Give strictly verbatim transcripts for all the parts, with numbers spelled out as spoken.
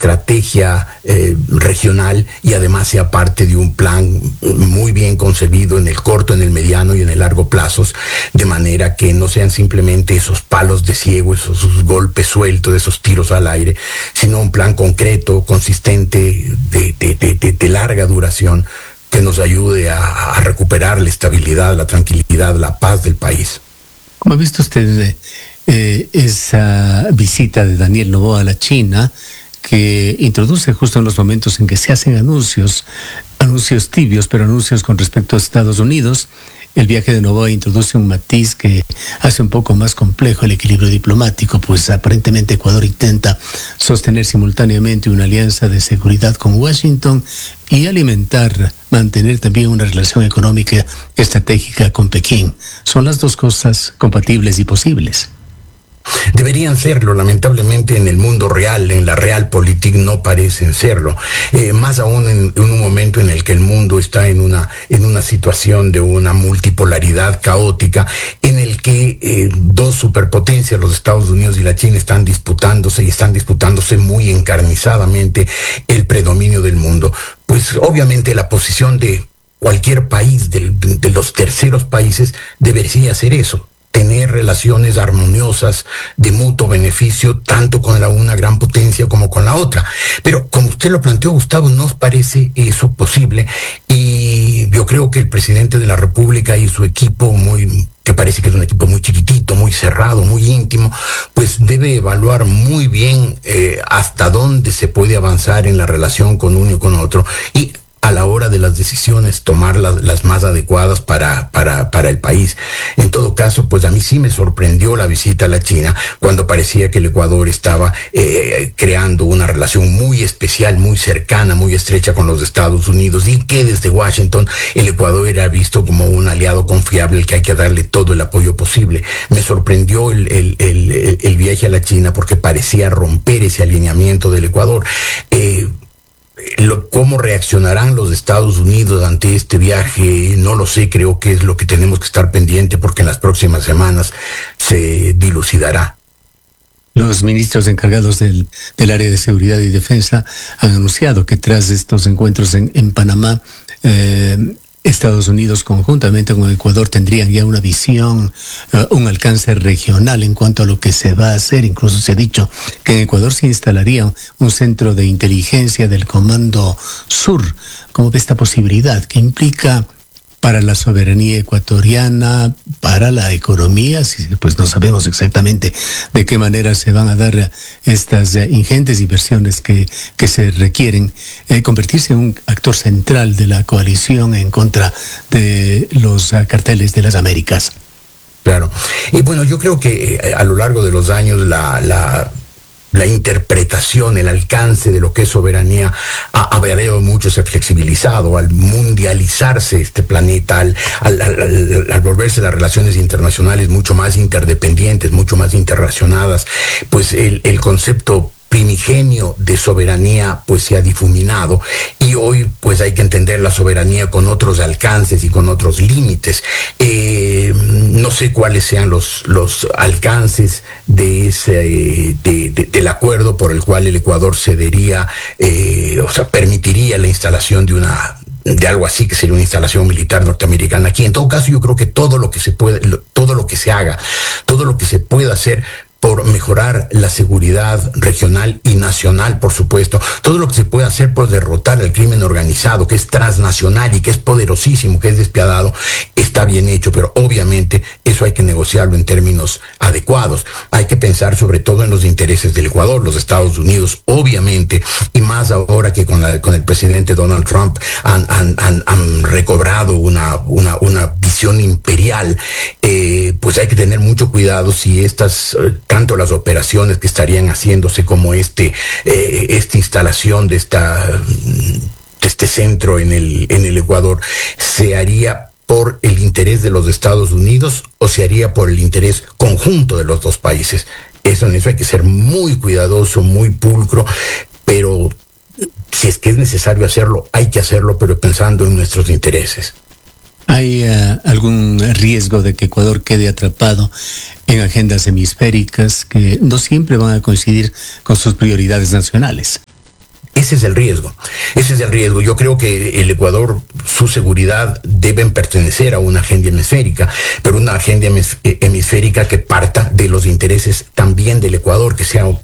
estrategia eh, regional y además sea parte de un plan muy bien concebido en el corto, en el mediano y en el largo plazos, de manera que no sean simplemente esos palos de ciego, esos, esos golpes sueltos, esos tiros al aire, sino un plan concreto, consistente, de, de, de, de, de larga duración, que nos ayude a, a recuperar la estabilidad, la tranquilidad, la paz del país. ¿Cómo ha visto usted eh, esa visita de Daniel Noboa a la China, que introduce justo en los momentos en que se hacen anuncios, anuncios tibios, pero anuncios con respecto a Estados Unidos? El viaje de Noboa introduce un matiz que hace un poco más complejo el equilibrio diplomático, pues aparentemente Ecuador intenta sostener simultáneamente una alianza de seguridad con Washington y alimentar, mantener también una relación económica estratégica con Pekín. ¿Son las dos cosas compatibles y posibles? Deberían serlo, lamentablemente en el mundo real, en la realpolitik no parecen serlo, eh, más aún en, en un momento en el que el mundo está en una, en una situación de una multipolaridad caótica, en el que eh, dos superpotencias, los Estados Unidos y la China, están disputándose y están disputándose muy encarnizadamente el predominio del mundo. Pues obviamente la posición de cualquier país, de, de, de los terceros países, debería ser eso: tener relaciones armoniosas de mutuo beneficio, tanto con la una gran potencia como con la otra. Pero como usted lo planteó, Gustavo, ¿nos parece eso posible? Y yo creo que el presidente de la República y su equipo, muy que parece que es un equipo muy chiquitito, muy cerrado, muy íntimo, pues debe evaluar muy bien eh, hasta dónde se puede avanzar en la relación con uno y con otro, y a la hora de las decisiones tomar las, las más adecuadas para, para, para el país. En todo caso, pues a mí sí me sorprendió la visita a la China, cuando parecía que el Ecuador estaba eh, creando una relación muy especial, muy cercana, muy estrecha con los Estados Unidos, y que desde Washington el Ecuador era visto como un aliado confiable al que hay que darle todo el apoyo posible. Me sorprendió el, el, el, el viaje a la China porque parecía romper ese alineamiento del Ecuador. Eh, Lo, ¿Cómo reaccionarán los Estados Unidos ante este viaje? No lo sé, creo que es lo que tenemos que estar pendiente, porque en las próximas semanas se dilucidará. Los ministros encargados del, del área de seguridad y defensa han anunciado que tras estos encuentros en, en Panamá, eh, Estados Unidos conjuntamente con Ecuador tendrían ya una visión, uh, un alcance regional en cuanto a lo que se va a hacer. Incluso se ha dicho que en Ecuador se instalaría un centro de inteligencia del Comando Sur. ¿Cómo ve esta posibilidad? ¿Qué implica para la soberanía ecuatoriana, para la economía? Pues no sabemos exactamente de qué manera se van a dar estas eh, ingentes inversiones que, que se requieren. Eh, convertirse en un actor central de la coalición en contra de los uh, carteles de las Américas. Claro. Y bueno, yo creo que eh, a lo largo de los años la... la la interpretación, el alcance de lo que es soberanía ha, ha variado mucho, se ha flexibilizado al mundializarse este planeta, al, al, al, al volverse las relaciones internacionales mucho más interdependientes, mucho más interrelacionadas. Pues el, el concepto primigenio de soberanía pues se ha difuminado, y hoy pues hay que entender la soberanía con otros alcances y con otros límites. Eh, no sé cuáles sean los, los alcances de ese, de, de, del acuerdo por el cual el Ecuador cedería, eh, o sea, permitiría la instalación de una de algo así que sería una instalación militar norteamericana aquí. En todo caso, yo creo que todo lo que se puede, todo lo que se haga, todo lo que se pueda hacer por mejorar la seguridad regional y nacional, por supuesto, todo lo que se puede hacer por derrotar el crimen organizado, que es transnacional y que es poderosísimo, que es despiadado, está bien hecho, pero obviamente eso hay que negociarlo en términos adecuados. Hay que pensar sobre todo en los intereses del Ecuador, los Estados Unidos, obviamente, y más ahora que con, la, con el presidente Donald Trump han, han, han, han recobrado una, una, una visión imperial. Eh, pues hay que tener mucho cuidado si estas... Eh, tanto las operaciones que estarían haciéndose como este eh, esta instalación de esta de este centro en el en el Ecuador se haría por el interés de los Estados Unidos o se haría por el interés conjunto de los dos países. Eso en eso hay que ser muy cuidadoso, muy pulcro, pero si es que es necesario hacerlo, hay que hacerlo, pero pensando en nuestros intereses. ¿Hay uh, algún riesgo de que Ecuador quede atrapado en agendas hemisféricas que no siempre van a coincidir con sus prioridades nacionales? ese es el riesgo. Ese es el riesgo. Yo creo que el Ecuador, su seguridad deben pertenecer a una agenda hemisférica, pero una agenda hemisférica que parta de los intereses también del Ecuador, que sean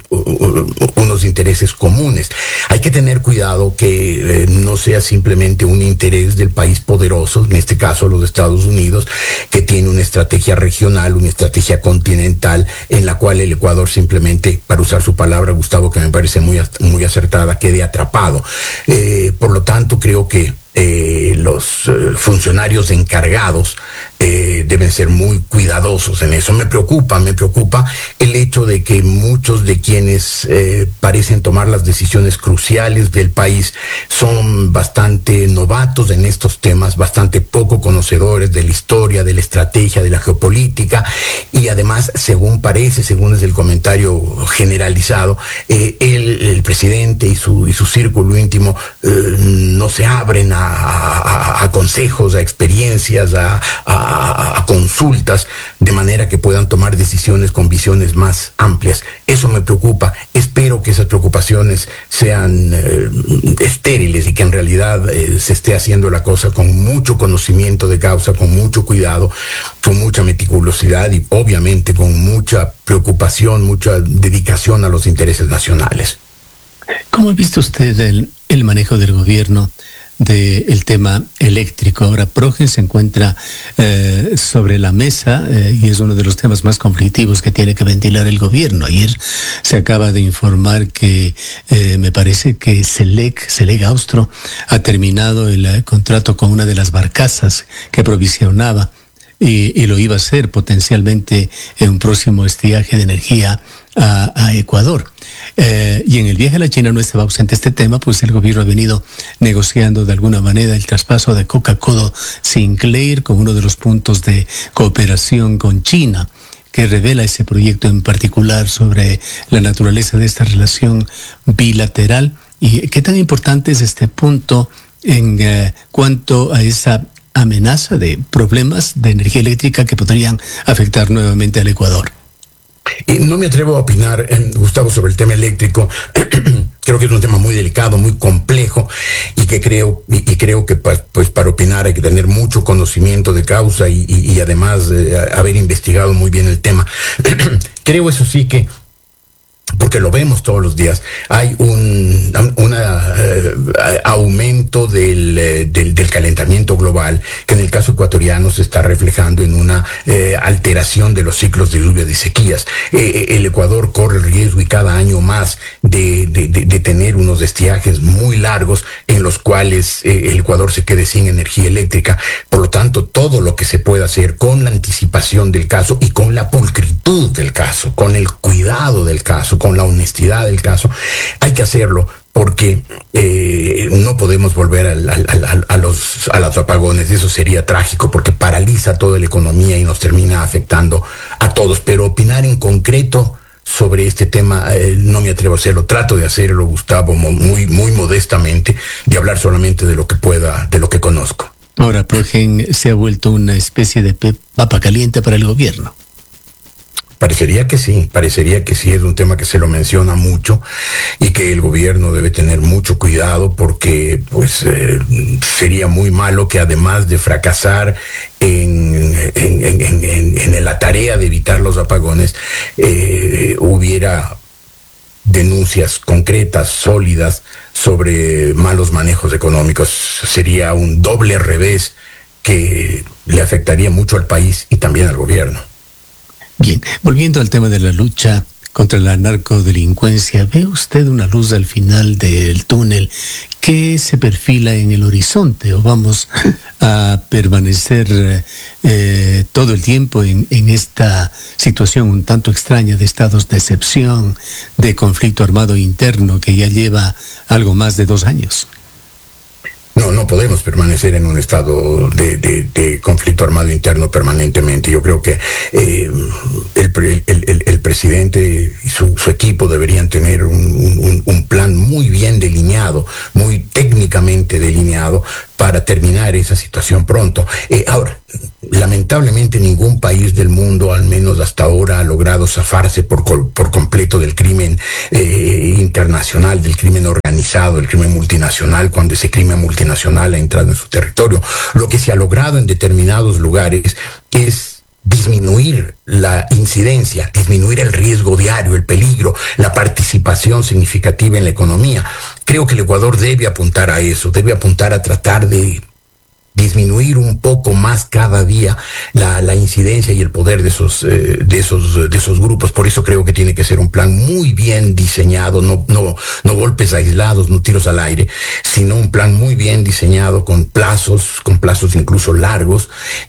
unos intereses comunes. Hay que tener cuidado que eh, no sea simplemente un interés del país poderoso, en este caso los Estados Unidos, que tiene una estrategia regional, una estrategia continental, en la cual el Ecuador simplemente, para usar su palabra, Gustavo, que me parece muy, muy acertada, quede atrapado. Eh, por lo tanto, creo que eh, los eh, funcionarios encargados eh, deben ser muy cuidadosos en eso. Me preocupa, me preocupa el hecho de que muchos de quienes eh, parecen tomar las decisiones cruciales del país son bastante novatos en estos temas, bastante poco conocedores de la historia, de la estrategia, de la geopolítica, y además, según parece, según es el comentario generalizado, eh, el, el presidente y su, y su círculo íntimo eh, no se abren a A, a, a consejos, a experiencias, a, a, a consultas, de manera que puedan tomar decisiones con visiones más amplias. Eso me preocupa. Espero que esas preocupaciones sean eh, estériles y que en realidad eh, se esté haciendo la cosa con mucho conocimiento de causa, con mucho cuidado, con mucha meticulosidad y obviamente con mucha preocupación, mucha dedicación a los intereses nacionales. ¿Cómo ha visto usted el, el manejo del gobierno del tema eléctrico? Ahora Progen se encuentra eh, sobre la mesa eh, y es uno de los temas más conflictivos que tiene que ventilar el gobierno. Ayer se acaba de informar que eh, me parece que Selec, Selec Austro, ha terminado el eh, contrato con una de las barcazas que provisionaba y, y lo iba a hacer potencialmente en un próximo estiaje de energía a, a Ecuador. Eh, y en el viaje a la China no estaba ausente este tema, pues el gobierno ha venido negociando de alguna manera el traspaso de Coca-Cola Sinclair como uno de los puntos de cooperación con China, que revela ese proyecto en particular sobre la naturaleza de esta relación bilateral. ¿Y qué tan importante es este punto en eh, cuanto a esa amenaza de problemas de energía eléctrica que podrían afectar nuevamente al Ecuador? Y no me atrevo a opinar, eh, Gustavo, sobre el tema eléctrico. Creo que es un tema muy delicado, muy complejo, y que creo y, y creo que pues, pues para opinar hay que tener mucho conocimiento de causa y, y, y además eh, haber investigado muy bien el tema. Creo, eso sí, que porque lo vemos todos los días, hay un una, eh, aumento del, eh, del, del calentamiento global, que en el caso ecuatoriano se está reflejando en una eh, alteración de los ciclos de lluvias y sequías. Eh, el Ecuador corre el riesgo, y cada año más, de, de, de, de tener unos estiajes muy largos en los cuales eh, el Ecuador se quede sin energía eléctrica. Por lo tanto, todo lo que se pueda hacer con la anticipación del caso y con la pulcritud del caso, con el cuidado del caso, con la honestidad del caso, hay que hacerlo, porque eh, no podemos volver a, a, a, a, los, a los apagones. Eso sería trágico, porque paraliza toda la economía y nos termina afectando a todos. Pero opinar en concreto sobre este tema eh, no me atrevo a hacerlo. Trato de hacerlo, Gustavo, muy, muy modestamente, de hablar solamente de lo que pueda, de lo que conozco. Ahora, Progen se ha vuelto una especie de papa caliente para el gobierno. Parecería que sí, parecería que sí, es un tema que se lo menciona mucho y que el gobierno debe tener mucho cuidado, porque pues eh, sería muy malo que, además de fracasar en, en, en, en, en la tarea de evitar los apagones, eh, hubiera denuncias concretas, sólidas, sobre malos manejos económicos. Sería un doble revés que le afectaría mucho al país y también al gobierno. Bien, volviendo al tema de la lucha contra la narcodelincuencia, ¿ve usted una luz al final del túnel que se perfila en el horizonte, o vamos a permanecer eh, todo el tiempo en, en esta situación un tanto extraña de estados de excepción, de conflicto armado interno que ya lleva algo más de dos años? No, no podemos permanecer en un estado de, de, de conflicto armado interno permanentemente. Yo creo que eh, el, el, el, el presidente y su, su equipo deberían tener un, un, un plan muy bien delineado delineado, muy técnicamente delineado para terminar esa situación pronto. Eh, ahora, lamentablemente ningún país del mundo, al menos hasta ahora, ha logrado zafarse por, por completo del crimen eh, internacional, del crimen organizado, del crimen multinacional, cuando ese crimen multinacional ha entrado en su territorio. Lo que se ha logrado en determinados lugares es disminuir la incidencia, disminuir el riesgo diario, el peligro, la participación significativa en la economía. Creo que el Ecuador debe apuntar a eso, debe apuntar a tratar de disminuir un poco más cada día la, la incidencia y el poder de esos, eh, de esos, de esos grupos. Por eso creo que tiene que ser un plan muy bien diseñado, no, no, no golpes aislados, no tiros al aire, sino un plan muy bien diseñado con plazos, con plazos incluso largos,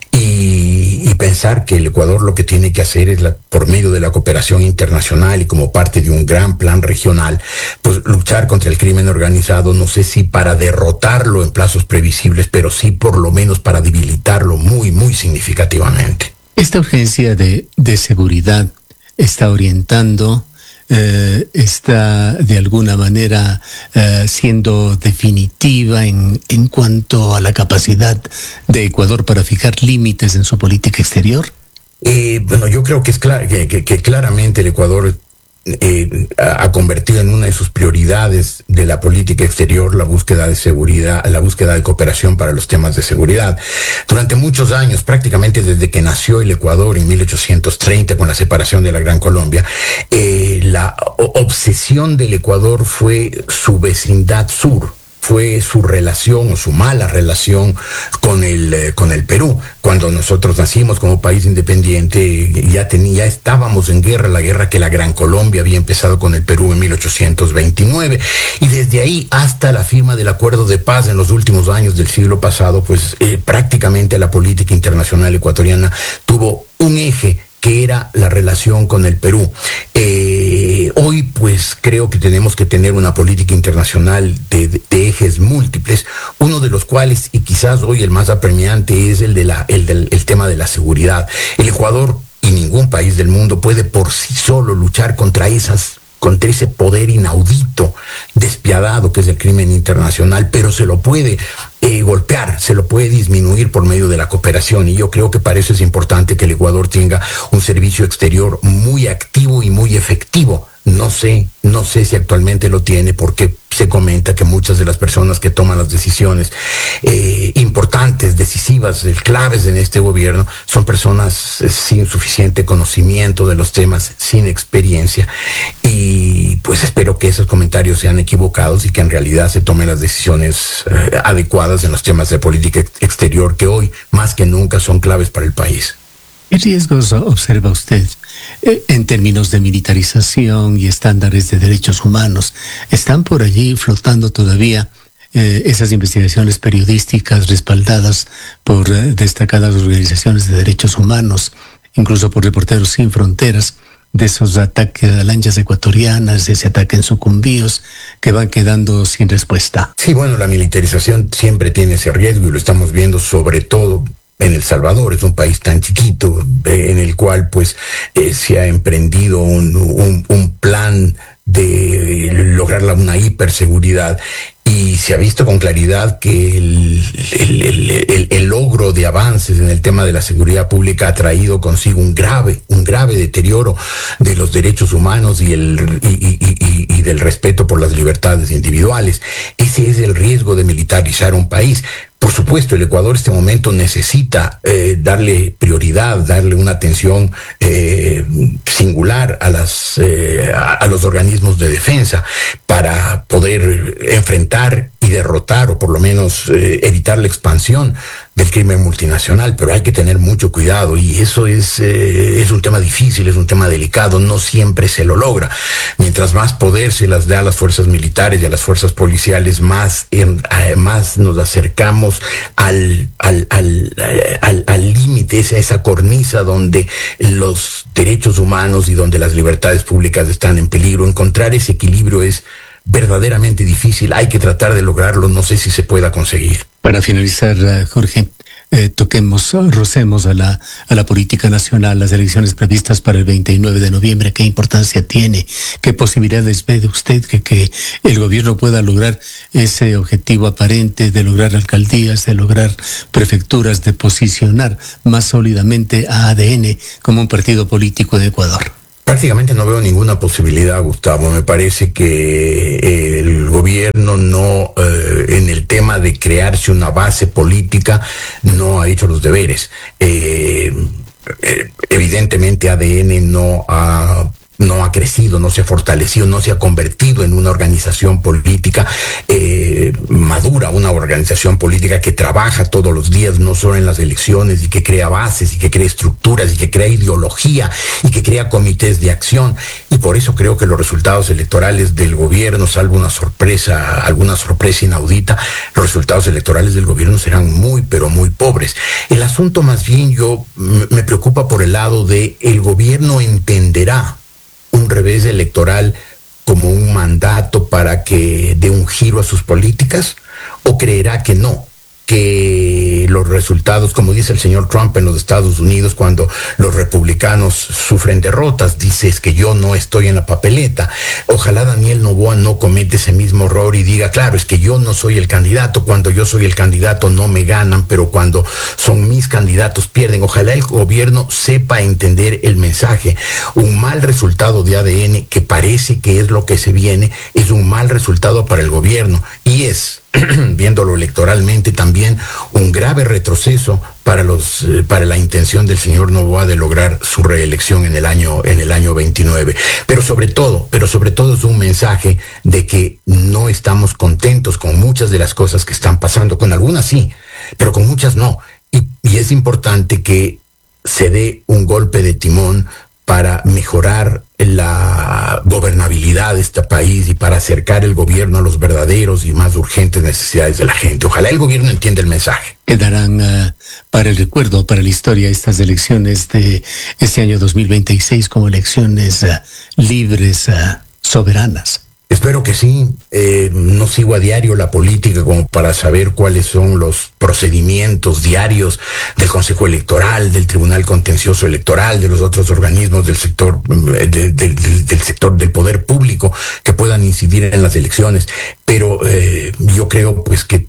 y, y pensar que el Ecuador lo que tiene que hacer es, la, por medio de la cooperación internacional y como parte de un gran plan regional, pues luchar contra el crimen organizado, no sé si para derrotarlo en plazos previsibles, pero sí por lo menos para debilitarlo muy, muy significativamente. Esta urgencia de, de seguridad está orientando, eh, está de alguna manera eh, siendo definitiva en, en cuanto a la capacidad de Ecuador para fijar límites en su política exterior. Eh, bueno, yo creo que es clar- que, que, que claramente el Ecuador Eh, ha convertido en una de sus prioridades de la política exterior la búsqueda de seguridad, la búsqueda de cooperación para los temas de seguridad. Durante muchos años, prácticamente desde que nació el Ecuador en mil ochocientos treinta con la separación de la Gran Colombia, eh, la obsesión del Ecuador fue su vecindad sur, fue su relación o su mala relación con el eh, con el Perú. Cuando nosotros nacimos como país independiente, ya tenía, ya estábamos en guerra, la guerra que la Gran Colombia había empezado con el Perú en mil ochocientos veintinueve, y desde ahí hasta la firma del acuerdo de paz en los últimos años del siglo pasado, pues eh, prácticamente la política internacional ecuatoriana tuvo un eje que era la relación con el Perú. Eh, hoy, pues, creo que tenemos que tener una política internacional de, de, de ejes múltiples, uno de los cuales, y quizás hoy el más apremiante, es el, de la, el del el tema de la seguridad. El Ecuador y ningún país del mundo puede por sí solo luchar contra esas contra ese poder inaudito, despiadado que es el crimen internacional, pero se lo puede eh, golpear, se lo puede disminuir por medio de la cooperación, y yo creo que para eso es importante que el Ecuador tenga un servicio exterior muy activo y muy efectivo. No sé, no sé si actualmente lo tiene, porque se comenta que muchas de las personas que toman las decisiones eh, importantes, decisivas, claves en este gobierno, son personas eh, sin suficiente conocimiento de los temas, sin experiencia, y pues espero que esos comentarios sean equivocados y que en realidad se tomen las decisiones eh, adecuadas en los temas de política ex- exterior que hoy, más que nunca, son claves para el país. ¿Qué riesgos observa usted eh, en términos de militarización y estándares de derechos humanos? ¿Están por allí flotando todavía eh, esas investigaciones periodísticas respaldadas por eh, destacadas organizaciones de derechos humanos, incluso por Reporteros Sin Fronteras, de esos ataques a lanchas ecuatorianas, de ese ataque en Sucumbíos, que van quedando sin respuesta? Sí, bueno, la militarización siempre tiene ese riesgo y lo estamos viendo sobre todo en El Salvador. Es un país tan chiquito eh, en el cual pues eh, se ha emprendido un, un, un plan de lograr una hiperseguridad, y se ha visto con claridad que el, el, el, el, el logro de avances en el tema de la seguridad pública ha traído consigo un grave, un grave deterioro de los derechos humanos y, el, y, y, y, y del respeto por las libertades individuales. Ese es el riesgo de militarizar un país. Por supuesto, el Ecuador en este momento necesita eh, darle prioridad, darle una atención eh, singular a, las, eh, a, a los organismos de defensa para poder enfrentar y derrotar, o por lo menos eh, evitar la expansión del crimen multinacional. Pero hay que tener mucho cuidado, y eso es, eh, es un tema difícil, es un tema delicado, no siempre se lo logra. Mientras más poder se las da a las fuerzas militares y a las fuerzas policiales, más, en, eh, más nos acercamos al al al al, al límite, esa, esa cornisa donde los derechos humanos y donde las libertades públicas están en peligro. Encontrar ese equilibrio es verdaderamente difícil. Hay que tratar de lograrlo, no sé si se pueda conseguir. Para finalizar, Jorge, eh, toquemos, rocemos a la, a la política nacional, las elecciones previstas para el veintinueve de noviembre, ¿qué importancia tiene? ¿Qué posibilidades ve de usted que, que el gobierno pueda lograr ese objetivo aparente de lograr alcaldías, de lograr prefecturas, de posicionar más sólidamente a A D N como un partido político de Ecuador? Prácticamente no veo ninguna posibilidad, Gustavo. Me parece que eh, el gobierno no, eh, en el tema de crearse una base política, no ha hecho los deberes. Eh, eh, evidentemente A D N no ha... no ha crecido, no se ha fortalecido, no se ha convertido en una organización política eh, madura, una organización política que trabaja todos los días, no solo en las elecciones, y que crea bases, y que crea estructuras, y que crea ideología, y que crea comités de acción. Y por eso creo que los resultados electorales del gobierno, salvo una sorpresa, alguna sorpresa inaudita, los resultados electorales del gobierno serán muy, pero muy pobres. El asunto más bien yo me preocupa por el lado de el gobierno entenderá un revés electoral como un mandato para que dé un giro a sus políticas, o creerá que no, que los resultados, como dice el señor Trump en los Estados Unidos, cuando los republicanos sufren derrotas, dice: es que yo no estoy en la papeleta. Ojalá Daniel Noboa no cometa ese mismo error y diga: claro, es que yo no soy el candidato, cuando yo soy el candidato no me ganan, pero cuando son mis candidatos pierden. Ojalá el gobierno sepa entender el mensaje. Un mal resultado de A D N, que parece que es lo que se viene, es un mal resultado para el gobierno, y es, viéndolo electoralmente, también un grave retroceso para los eh, para la intención del señor Noboa de lograr su reelección en el año en el año veintinueve. Pero sobre todo, pero sobre todo es un mensaje de que no estamos contentos con muchas de las cosas que están pasando, con algunas sí, pero con muchas no. Y, y es importante que se dé un golpe de timón para mejorar la gobernabilidad de este país y para acercar el gobierno a los verdaderos y más urgentes necesidades de la gente. Ojalá el gobierno entienda el mensaje. Quedarán uh, para el recuerdo, para la historia, estas elecciones de este año dos mil veintiséis como elecciones uh, libres, uh, soberanas. Espero que sí. Eh, no sigo a diario la política como para saber cuáles son los procedimientos diarios del Consejo Electoral, del Tribunal Contencioso Electoral, de los otros organismos del sector, de, de, de, del sector del poder público que puedan incidir en las elecciones. Pero eh, yo creo pues que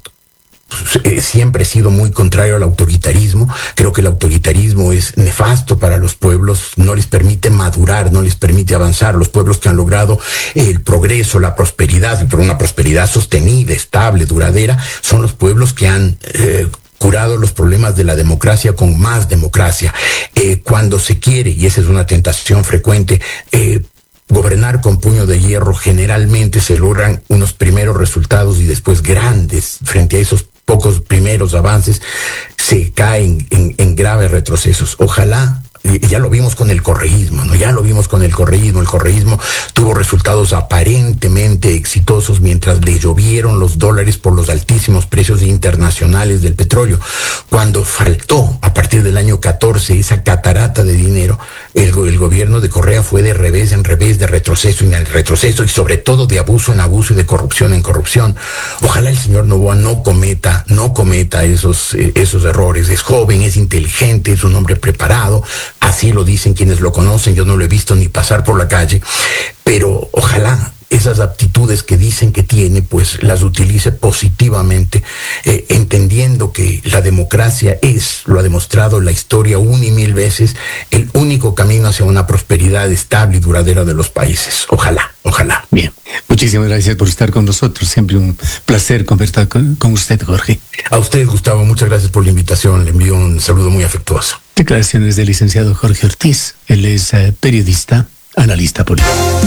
Eh, siempre he sido muy contrario al autoritarismo. Creo que el autoritarismo es nefasto para los pueblos, no les permite madurar, no les permite avanzar. Los pueblos que han logrado el progreso, la prosperidad, pero una prosperidad sostenida, estable, duradera, son los pueblos que han eh, curado los problemas de la democracia con más democracia. Eh, cuando se quiere, y esa es una tentación frecuente, eh, gobernar con puño de hierro, generalmente se logran unos primeros resultados y después grandes. Frente a esos pocos primeros avances se caen en, en graves retrocesos. Ojalá, y ya lo vimos con el correísmo, ¿no? Ya lo vimos con el correísmo. El correísmo tuvo resultados aparentemente exitosos mientras le llovieron los dólares por los altísimos precios internacionales del petróleo. Cuando faltó, a partir del año catorce, esa catarata de dinero, el, el gobierno de Correa fue de revés en revés, de retroceso en retroceso, y sobre todo de abuso en abuso y de corrupción en corrupción. Ojalá el señor Noboa no cometa, no cometa esos, eh, esos errores. Es joven, es inteligente, es un hombre preparado. Así lo dicen quienes lo conocen, yo no lo he visto ni pasar por la calle, pero ojalá esas aptitudes que dicen que tiene, pues las utilice positivamente, eh, entendiendo que la democracia es, lo ha demostrado la historia una y mil veces, el único camino hacia una prosperidad estable y duradera de los países. Ojalá, ojalá. Bien, muchísimas gracias por estar con nosotros, siempre un placer conversar con, con usted, Jorge. A usted, Gustavo, muchas gracias por la invitación, le envío un saludo muy afectuoso. Declaraciones del licenciado Jorge Ortiz, él es eh, periodista, analista político.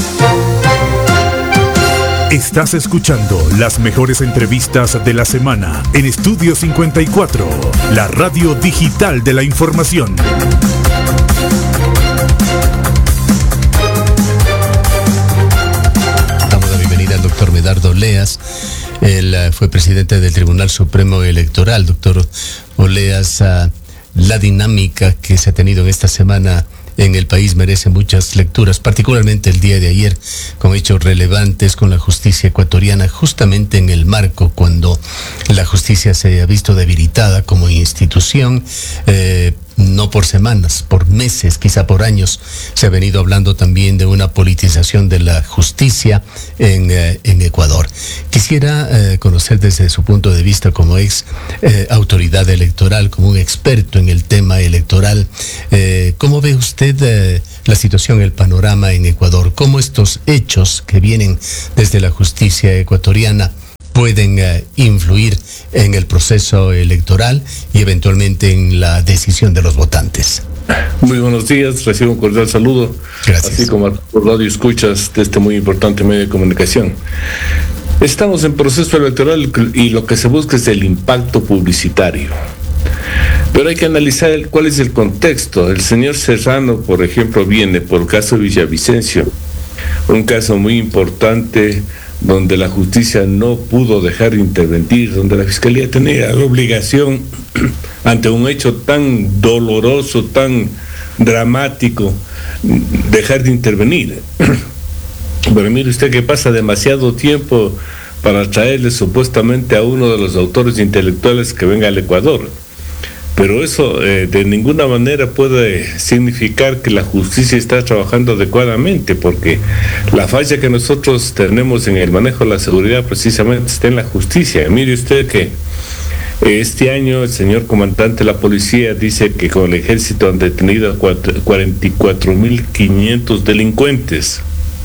Estás escuchando las mejores entrevistas de la semana en Estudio cincuenta y cuatro, la radio digital de la información. Damos la bienvenida al doctor Medardo Oleas. Él uh, fue presidente del Tribunal Supremo Electoral. Doctor Oleas, uh, la dinámica que se ha tenido en esta semana en el país merece muchas lecturas, particularmente el día de ayer, con hechos relevantes con la justicia ecuatoriana, justamente en el marco cuando la justicia se ha visto debilitada como institución, eh, no por semanas, por meses, quizá por años. Se ha venido hablando también de una politización de la justicia en, eh, en Ecuador. Quisiera eh, conocer desde su punto de vista como ex eh, autoridad electoral, como un experto en el tema electoral, eh, ¿cómo ve usted eh, la situación, el panorama en Ecuador? ¿Cómo estos hechos que vienen desde la justicia ecuatoriana pueden uh, influir en el proceso electoral y eventualmente en la decisión de los votantes? Muy buenos días, recibo un cordial saludo. Gracias. Así como a tu radio escuchas de este muy importante medio de comunicación. Estamos en proceso electoral y lo que se busca es el impacto publicitario. Pero hay que analizar el, cuál es el contexto. El señor Serrano, por ejemplo, viene por el caso Villavicencio, un caso muy importante donde la justicia no pudo dejar de intervenir, donde la fiscalía tenía la obligación, ante un hecho tan doloroso, tan dramático, dejar de intervenir. Pero mire usted que pasa demasiado tiempo para traerle supuestamente a uno de los autores intelectuales que venga al Ecuador. Pero eso eh, de ninguna manera puede significar que la justicia está trabajando adecuadamente, porque la falla que nosotros tenemos en el manejo de la seguridad precisamente está en la justicia. Mire usted que este año el señor comandante de la policía dice que con el ejército han detenido a cuarenta y cuatro mil quinientos delincuentes.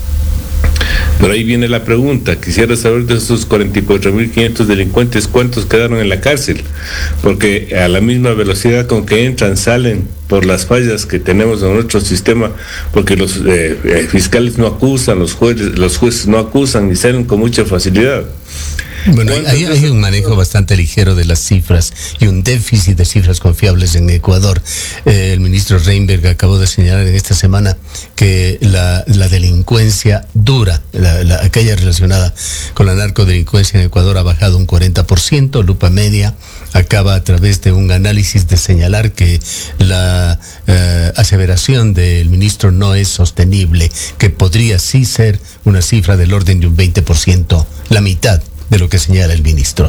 Pero ahí viene la pregunta, quisiera saber de esos cuarenta y cuatro mil quinientos delincuentes, ¿cuántos quedaron en la cárcel? Porque a la misma velocidad con que entran, salen por las fallas que tenemos en nuestro sistema, porque los eh, eh, fiscales no acusan, los jueces, los jueces no acusan y salen con mucha facilidad. Bueno, hay, hay un manejo bastante ligero de las cifras y un déficit de cifras confiables en Ecuador. Eh, el ministro Reinberg acabó de señalar en esta semana que la, la delincuencia dura, la, la, aquella relacionada con la narcodelincuencia en Ecuador ha bajado un cuarenta por ciento. Lupa Media acaba a través de un análisis de señalar que la eh, aseveración del ministro no es sostenible, que podría sí ser una cifra del orden de un veinte por ciento, la mitad de lo que señala el ministro.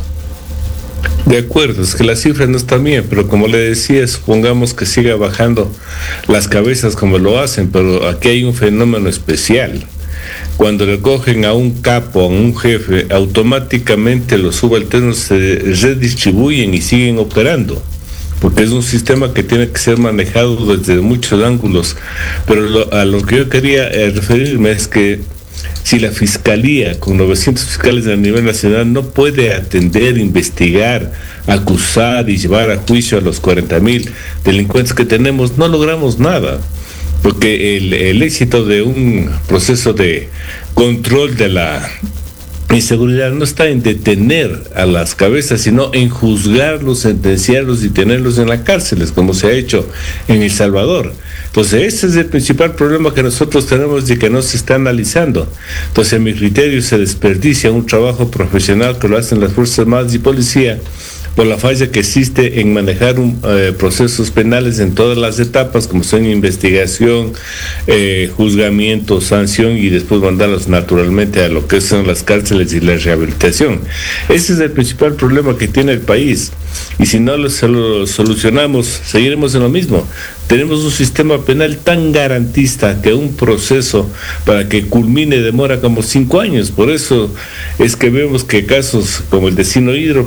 De acuerdo, es que la cifra no está bien, pero como le decía, supongamos que siga bajando las cabezas como lo hacen, pero aquí hay un fenómeno especial. Cuando le cogen a un capo, a un jefe, automáticamente los subalternos se redistribuyen y siguen operando, porque es un sistema que tiene que ser manejado desde muchos ángulos. Pero lo, a lo que yo quería eh, referirme es que si la Fiscalía, con novecientos fiscales a nivel nacional, no puede atender, investigar, acusar y llevar a juicio a los cuarenta mil delincuentes que tenemos, no logramos nada. Porque el, el éxito de un proceso de control de la inseguridad no está en detener a las cabezas, sino en juzgarlos, sentenciarlos y tenerlos en las cárceles, como se ha hecho en El Salvador. Entonces, ese es el principal problema que nosotros tenemos y que no se está analizando. Entonces, en mi criterio, se desperdicia un trabajo profesional que lo hacen las Fuerzas Armadas y Policía por la falla que existe en manejar un, eh, procesos penales en todas las etapas, como son investigación, eh, juzgamiento, sanción y después mandarlos naturalmente a lo que son las cárceles y la rehabilitación. Ese es el principal problema que tiene el país. Y si no lo, lo solucionamos, seguiremos en lo mismo. Tenemos un sistema penal tan garantista que un proceso para que culmine demora como cinco años. Por eso es que vemos que casos como el de Sino Hidro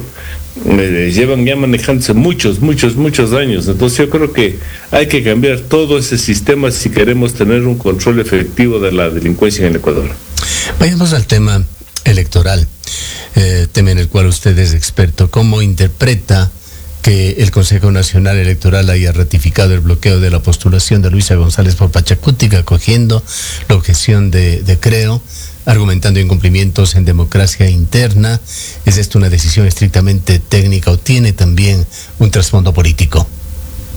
eh, llevan ya manejándose muchos, muchos, muchos años. Entonces yo creo que hay que cambiar todo ese sistema si queremos tener un control efectivo de la delincuencia en el Ecuador. Vayamos al tema electoral, eh, tema en el cual usted es experto. ¿Cómo interpreta que el Consejo Nacional Electoral haya ratificado el bloqueo de la postulación de Luisa González por Pachacutic, acogiendo la objeción de, de Creo, argumentando incumplimientos en democracia interna? ¿Es esto una decisión estrictamente técnica o tiene también un trasfondo político?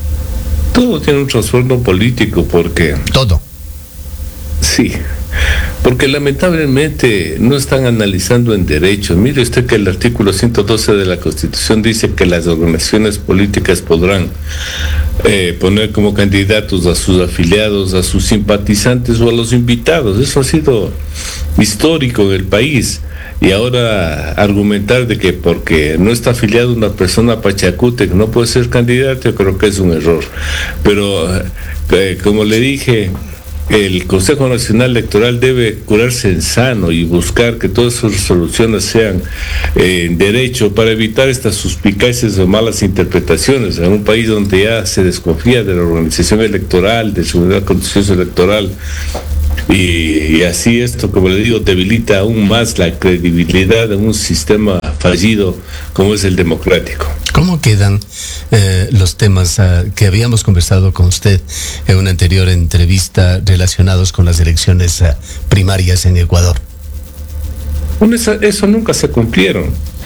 Todo tiene un trasfondo político porque... Todo. Sí, Porque lamentablemente no están analizando en derecho. Mire usted que el artículo ciento doce de la Constitución dice que las organizaciones políticas podrán eh, poner como candidatos a sus afiliados, a sus simpatizantes o a los invitados. Eso ha sido histórico en el país. Y ahora argumentar de que porque no está afiliado una persona a Pachacútec no puede ser candidato, yo creo que es un error. Pero eh, como le dije, el Consejo Nacional Electoral debe curarse en sano y buscar que todas sus resoluciones sean eh, en derecho para evitar estas suspicacias o malas interpretaciones en un país donde ya se desconfía de la organización electoral, de su constitución electoral. Y, y así esto, como le digo, debilita aún más la credibilidad de un sistema fallido como es el democrático. ¿Cómo quedan eh, los temas uh, que habíamos conversado con usted en una anterior entrevista relacionados con las elecciones uh, primarias en Ecuador? Bueno, eso, eso nunca se cumplieron.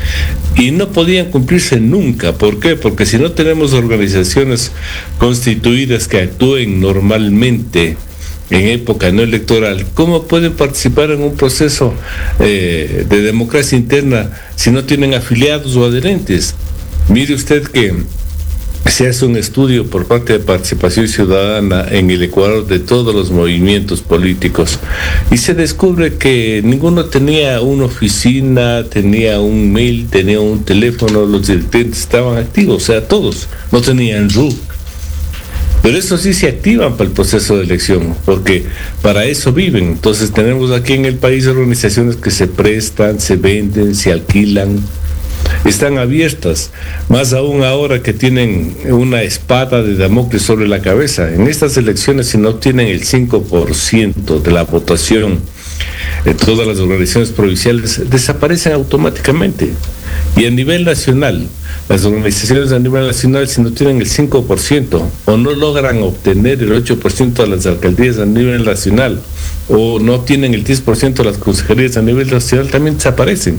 Y no podían cumplirse nunca. ¿Por qué? Porque si no tenemos organizaciones constituidas que actúen normalmente en época no electoral, ¿cómo pueden participar en un proceso eh, de democracia interna si no tienen afiliados o adherentes? Mire usted que se hace un estudio por parte de Participación Ciudadana en el Ecuador de todos los movimientos políticos y se descubre que ninguno tenía una oficina, tenía un mail, tenía un teléfono, los dirigentes estaban activos, o sea, todos, no tenían R U. Pero eso sí se activan para el proceso de elección, porque para eso viven. Entonces tenemos aquí en el país organizaciones que se prestan, se venden, se alquilan, están abiertas, más aún ahora que tienen una espada de Damocles sobre la cabeza. En estas elecciones, si no obtienen el cinco por ciento de la votación, eh, todas las organizaciones provinciales desaparecen automáticamente. Y a nivel nacional, las organizaciones a nivel nacional, si no tienen el cinco por ciento o no logran obtener el ocho por ciento de las alcaldías a nivel nacional o no obtienen el diez por ciento de las consejerías a nivel nacional, también desaparecen.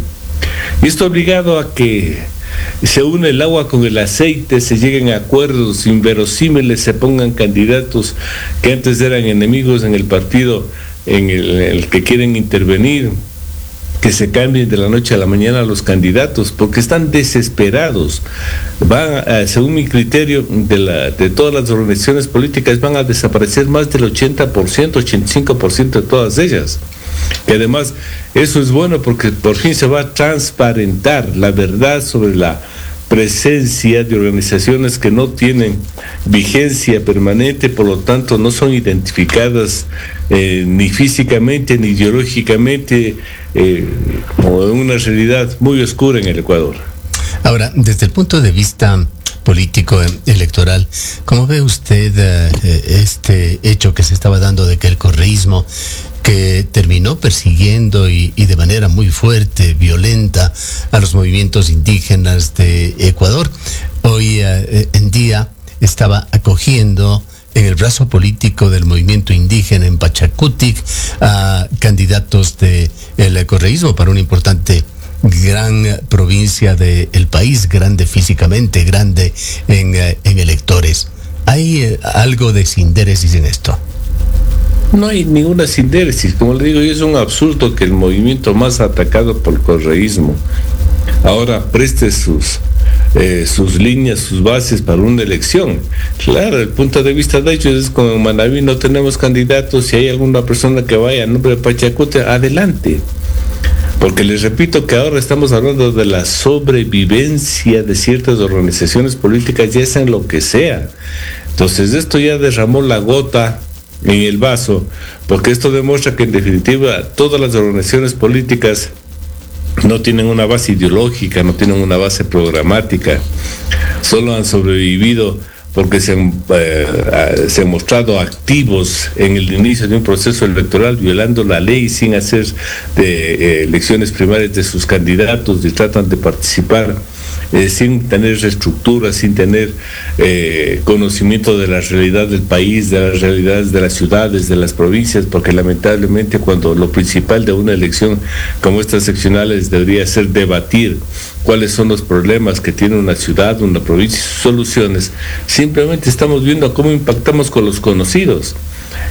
Y esto obligado a que se une el agua con el aceite, se lleguen a acuerdos inverosímiles, se pongan candidatos que antes eran enemigos en el partido en el, en el que quieren intervenir, que se cambien de la noche a la mañana los candidatos, porque están desesperados. Van, a, según mi criterio, de, la, de todas las organizaciones políticas, van a desaparecer más del ochenta por ciento, ochenta y cinco por ciento de todas ellas. Que además eso es bueno porque por fin se va a transparentar la verdad sobre la presencia de organizaciones que no tienen vigencia permanente, por lo tanto no son identificadas eh, ni físicamente ni ideológicamente, eh, como una realidad muy oscura en el Ecuador. Ahora, desde el punto de vista político electoral, ¿cómo ve usted eh, este hecho que se estaba dando de que el correísmo, que terminó persiguiendo y, y de manera muy fuerte, violenta, a los movimientos indígenas de Ecuador, hoy eh, en día estaba acogiendo en el brazo político del movimiento indígena en Pachacútec a candidatos del correísmo para una importante gran provincia del país, grande físicamente, grande en, en electores? ¿Hay eh, algo de sindéresis en esto? No hay ninguna sindéresis. Como le digo, es un absurdo que el movimiento más atacado por el correísmo ahora preste sus eh, sus líneas, sus bases para una elección. Claro, el punto de vista de ellos es como en Manabí no tenemos candidatos, si hay alguna persona que vaya a nombre de Pachacútec, adelante. Porque les repito que ahora estamos hablando de la sobrevivencia de ciertas organizaciones políticas, ya sea en lo que sea. Entonces esto ya derramó la gota en el vaso, porque esto demuestra que en definitiva todas las organizaciones políticas no tienen una base ideológica, no tienen una base programática, solo han sobrevivido porque se han, eh, se han mostrado activos en el inicio de un proceso electoral, violando la ley sin hacer de, eh, elecciones primarias de sus candidatos, y tratan de participar eh, sin tener estructura, sin tener eh, conocimiento de la realidad del país, de las realidades de las ciudades, de las provincias, porque lamentablemente cuando lo principal de una elección como estas seccionales debería ser debatir cuáles son los problemas que tiene una ciudad, una provincia y sus soluciones, simplemente estamos viendo cómo impactamos con los conocidos.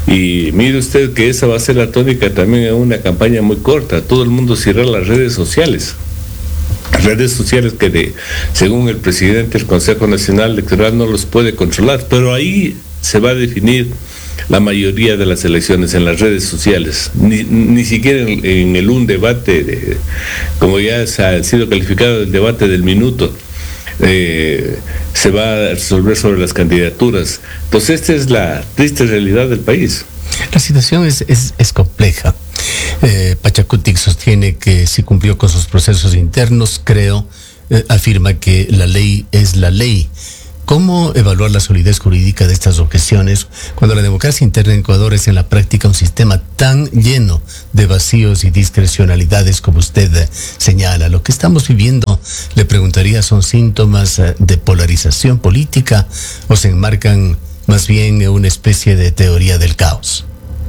Y mire usted que esa va a ser la tónica también en una campaña muy corta. Todo el mundo cierra las redes sociales. Redes sociales que de, según el presidente del Consejo Nacional Electoral no los puede controlar, pero ahí se va a definir la mayoría de las elecciones, en las redes sociales. Ni, ni siquiera en, en el un debate, de, como ya se ha sido calificado el debate del minuto, eh, se va a resolver sobre las candidaturas. Entonces esta es la triste realidad del país. La situación es, es, es compleja. Eh, Pachacutic sostiene que si cumplió con sus procesos internos, creo, eh, afirma que la ley es la ley. ¿Cómo evaluar la solidez jurídica de estas objeciones cuando la democracia interna en Ecuador es en la práctica un sistema tan lleno de vacíos y discrecionalidades como usted eh, señala? Lo que estamos viviendo, le preguntaría, ¿son síntomas eh, de polarización política o se enmarcan más bien en una especie de teoría del caos?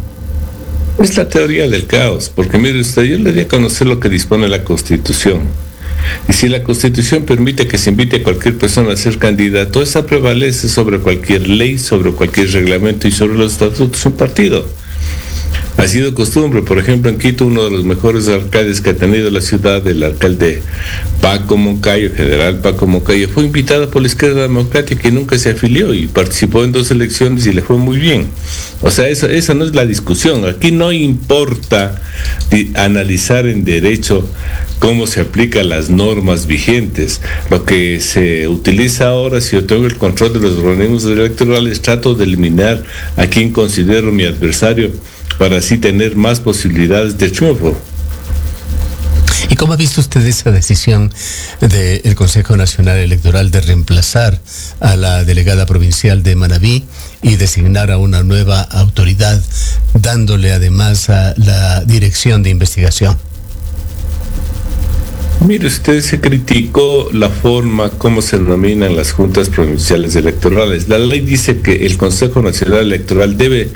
Es la teoría del caos, porque mire usted, yo le di a conocer lo que dispone la Constitución. Y si la Constitución permite que se invite a cualquier persona a ser candidato, esa prevalece sobre cualquier ley, sobre cualquier reglamento y sobre los estatutos de un partido. Ha sido costumbre, por ejemplo, en Quito, uno de los mejores alcaldes que ha tenido la ciudad, el alcalde Paco Moncayo, general Paco Moncayo, fue invitado por la izquierda democrática y nunca se afilió y participó en dos elecciones y le fue muy bien. O sea, esa, esa no es la discusión. Aquí no importa analizar en derecho cómo se aplican las normas vigentes. Lo que se utiliza ahora, si yo tengo el control de los organismos electorales, trato de eliminar a quien considero mi adversario para así tener más posibilidades de triunfo. ¿Y cómo ha visto usted esa decisión del Consejo Nacional Electoral de reemplazar a la delegada provincial de Manabí y designar a una nueva autoridad, dándole además a la dirección de investigación? Mire, usted se criticó la forma como se denominan las juntas provinciales electorales. La ley dice que el Consejo Nacional Electoral debe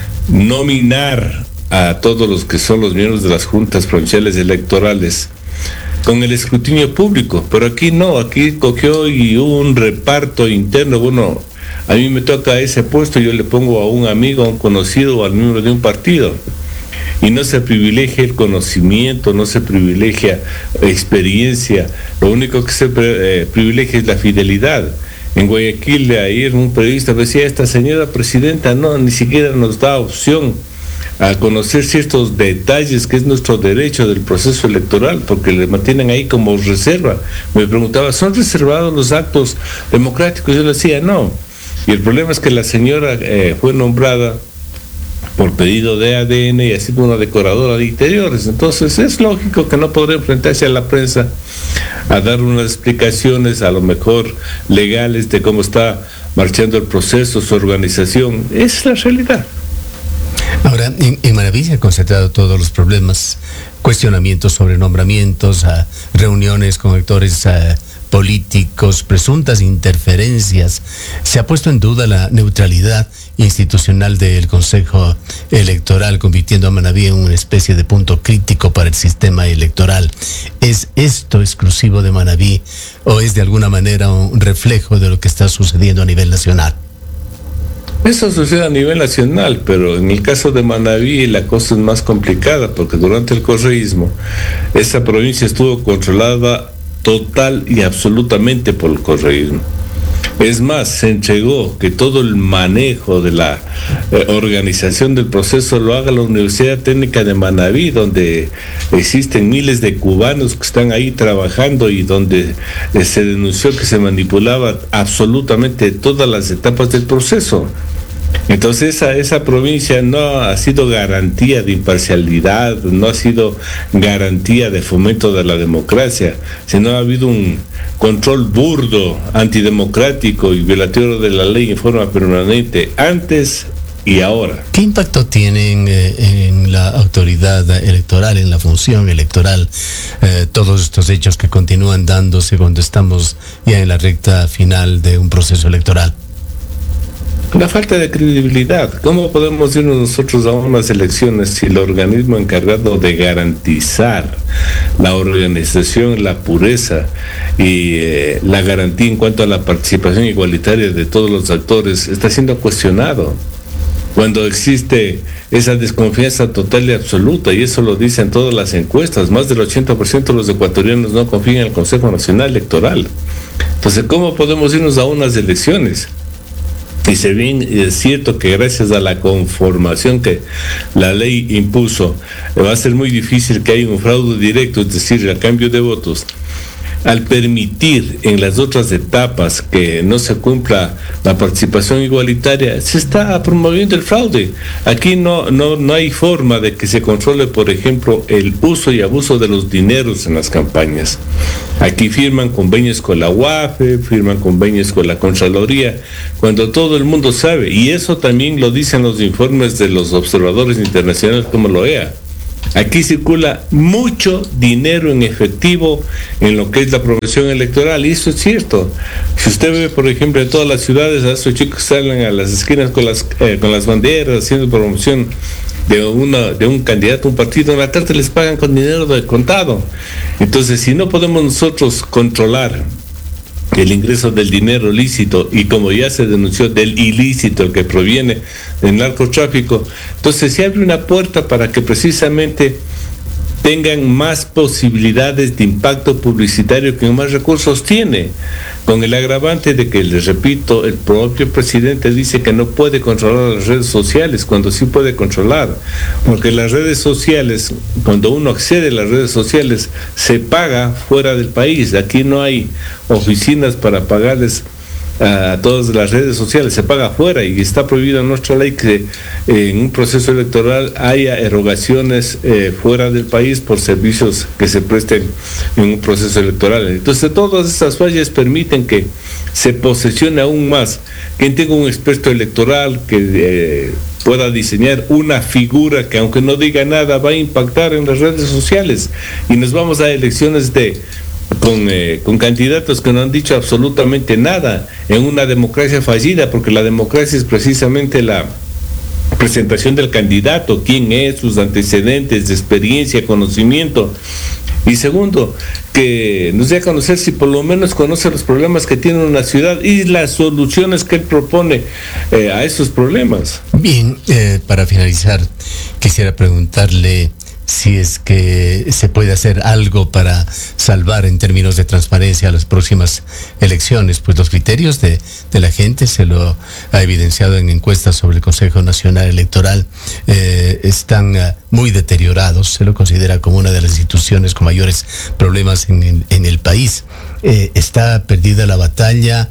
nominar a todos los que son los miembros de las juntas provinciales electorales con el escrutinio público, pero aquí no, aquí cogió y hubo un reparto interno. Bueno, a mí me toca ese puesto, yo le pongo a un amigo, a un conocido o al miembro de un partido. Y no se privilegia el conocimiento, no se privilegia experiencia, lo único que se eh, privilegia es la fidelidad. En Guayaquil, ayer un periodista decía, esta señora presidenta no, ni siquiera nos da opción a conocer ciertos detalles que es nuestro derecho del proceso electoral, porque le mantienen ahí como reserva. Me preguntaba, ¿son reservados los actos democráticos? Yo le decía, no. Y el problema es que la señora eh, fue nombrada por pedido de A D N y ha sido una decoradora de interiores. Entonces es lógico que no podrá enfrentarse a la prensa a dar unas explicaciones a lo mejor legales de cómo está marchando el proceso, su organización. Es la realidad. Ahora, en, en Manabí se han concentrado todos los problemas, cuestionamientos sobre nombramientos, a reuniones con actores a, políticos, presuntas interferencias. Se ha puesto en duda la neutralidad institucional del Consejo Electoral, convirtiendo a Manabí en una especie de punto crítico para el sistema electoral. ¿Es esto exclusivo de Manabí o es de alguna manera un reflejo de lo que está sucediendo a nivel nacional? Eso sucede a nivel nacional, pero en el caso de Manabí la cosa es más complicada, porque durante el correísmo esa provincia estuvo controlada total y absolutamente por el correísmo. Es más, se entregó que todo el manejo de la eh, organización del proceso lo haga la Universidad Técnica de Manabí, donde existen miles de cubanos que están ahí trabajando y donde eh, se denunció que se manipulaba absolutamente todas las etapas del proceso. Entonces esa, esa provincia no ha sido garantía de imparcialidad, no ha sido garantía de fomento de la democracia, sino ha habido un control burdo, antidemocrático y violatorio de la ley en forma permanente, antes y ahora. ¿Qué impacto tienen eh, en la autoridad electoral, en la función electoral, eh, todos estos hechos que continúan dándose cuando estamos ya en la recta final de un proceso electoral? La falta de credibilidad. ¿Cómo podemos irnos nosotros a unas elecciones si el organismo encargado de garantizar la organización, la pureza y eh, la garantía en cuanto a la participación igualitaria de todos los actores está siendo cuestionado? cuando existe esa desconfianza total y absoluta, y eso lo dicen todas las encuestas, más del ochenta por ciento de los ecuatorianos no confían en el Consejo Nacional Electoral. Entonces, ¿cómo podemos irnos a unas elecciones? Y se bien es cierto que gracias a la conformación que la ley impuso, va a ser muy difícil que haya un fraude directo, es decir, el cambio de votos. Al permitir en las otras etapas que no se cumpla la participación igualitaria, se está promoviendo el fraude. Aquí no, no, no hay forma de que se controle, por ejemplo, el uso y abuso de los dineros en las campañas. Aquí firman convenios con la U A F E, firman convenios con la Contraloría, cuando todo el mundo sabe, y eso también lo dicen los informes de los observadores internacionales como la O E A. Aquí circula mucho dinero en efectivo en lo que es la promoción electoral, y eso es cierto. Si usted ve, por ejemplo, en todas las ciudades, a esos chicos salen a las esquinas con las, eh, con las banderas, haciendo promoción de, una, de un candidato, un partido, en la tarde les pagan con dinero de contado. Entonces, si no podemos nosotros controlar el ingreso del dinero lícito, y como ya se denunció, del ilícito que proviene del narcotráfico, entonces se abre una puerta para que precisamente tengan más posibilidades de impacto publicitario, que más recursos tiene, con el agravante de que, les repito, el propio presidente dice que no puede controlar las redes sociales, cuando sí puede controlar, porque las redes sociales, cuando uno accede a las redes sociales, se paga fuera del país. Aquí no hay oficinas para pagarles a todas las redes sociales, se paga afuera, y está prohibido en nuestra ley que eh, en un proceso electoral haya erogaciones eh, fuera del país por servicios que se presten en un proceso electoral. Entonces, todas estas fallas permiten que se posesione aún más. Quien tenga un experto electoral que eh, pueda diseñar una figura que, aunque no diga nada, va a impactar en las redes sociales, y nos vamos a elecciones de Con, eh, con candidatos que no han dicho absolutamente nada, en una democracia fallida, porque la democracia es precisamente la presentación del candidato, quién es, sus antecedentes de experiencia, conocimiento, y segundo, que nos dé a conocer si por lo menos conoce los problemas que tiene una ciudad y las soluciones que él propone eh, a esos problemas. Bien, eh, para finalizar, quisiera preguntarle si es que se puede hacer algo para salvar en términos de transparencia las próximas elecciones. Pues los criterios de, de la gente, se lo ha evidenciado en encuestas sobre el Consejo Nacional Electoral, eh, están uh, muy deteriorados. Se lo considera como una de las instituciones con mayores problemas en el, en el país. Eh, está perdida la batalla,